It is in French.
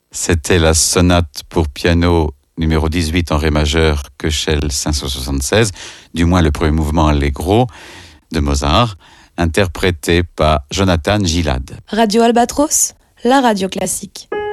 C'était la sonate pour piano numéro 18 en ré majeur, Köchel 576, du moins le premier mouvement allegro de Mozart, interprété par Jonathan Gilad. Radio Albatros, la radio classique.